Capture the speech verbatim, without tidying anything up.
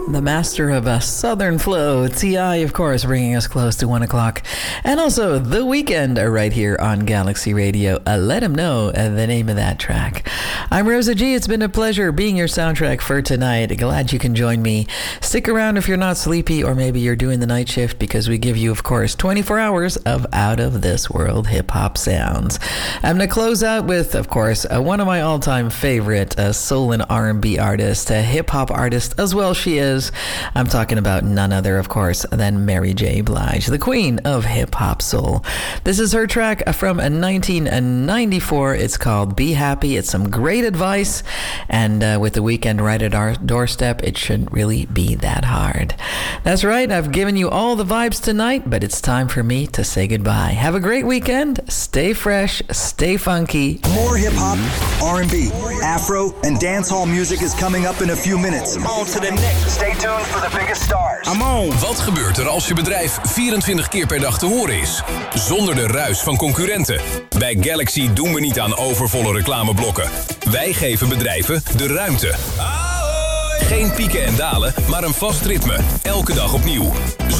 the master of a Southern flow, T I, of course, bringing us close to one o'clock. And also The Weeknd right here on Galaxy Radio. Uh, let him know uh, the name of that track. I'm Rosa G. It's been a pleasure being your soundtrack for tonight. Glad you can join me. Stick around if you're not sleepy or maybe you're doing the night shift, because we give you, of course, twenty-four hours of out-of-this-world hip-hop sounds. I'm going to close out with, of course, uh, one of my all-time favorite uh, soul and R and B artists, a hip-hop artist as well she is. I'm talking about none other, of course, than Mary J. Blige, the queen of hip-hop soul. This is her track from nineteen ninety-four. It's called Be Happy. It's some great advice, and uh, with The Weeknd right at our doorstep, it shouldn't really be that hard. That's right, I've given you all the vibes tonight, but it's time for me to say goodbye. Have a great weekend. Stay fresh, stay funky. More hip-hop, R and B, Afro, and dancehall music is coming up in a few minutes. On to the next. Stay tuned for the biggest stars. I'm on. Wat gebeurt er als je bedrijf vierentwintig keer per dag te horen is? Zonder de ruis van concurrenten. Bij Galaxy doen we niet aan overvolle reclameblokken. Wij geven bedrijven de ruimte. Geen pieken en dalen, maar een vast ritme. Elke dag opnieuw.